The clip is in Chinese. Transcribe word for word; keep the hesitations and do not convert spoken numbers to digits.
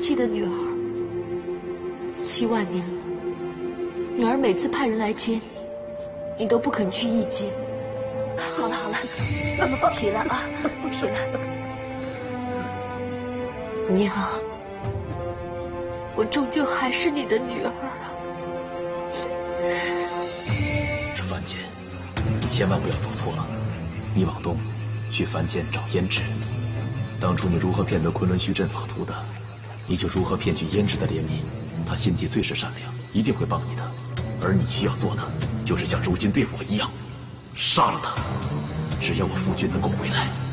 记的女儿。七万年了，女儿每次派人来接你，你都不肯去迎接。 好了好了，我们不提了啊，不提了。 娘，我终究还是你的女儿啊。 这凡间，你千万不要走错了。你往东，去凡间找胭脂。当初你如何骗得昆仑虚阵法图的，你就如何骗取胭脂的怜悯。她心地最是善良，一定会帮你的。而你需要做的，就是像如今对我一样，杀了她。只要我夫君能够回来。